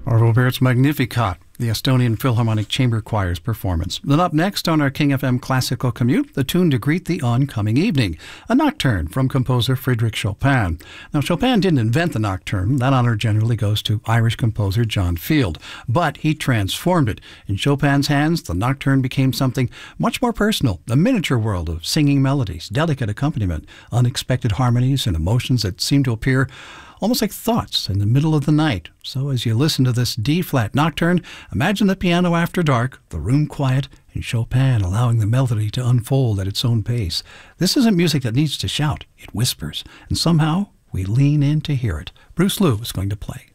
Arvo Pärt's Magnificat, the Estonian Philharmonic Chamber Choir's performance. Then up next on our King FM Classical Commute, the tune to greet the oncoming evening, a nocturne from composer Frédéric Chopin. Now, Chopin didn't invent the nocturne. That honor generally goes to Irish composer John Field. But he transformed it. In Chopin's hands, the nocturne became something much more personal, a miniature world of singing melodies, delicate accompaniment, unexpected harmonies, and emotions that seem to appear almost like thoughts in the middle of the night. So as you listen to this D-flat nocturne, imagine the piano after dark, the room quiet, and Chopin allowing the melody to unfold at its own pace. This isn't music that needs to shout, it whispers, and somehow we lean in to hear it. Bruce Liu is going to play.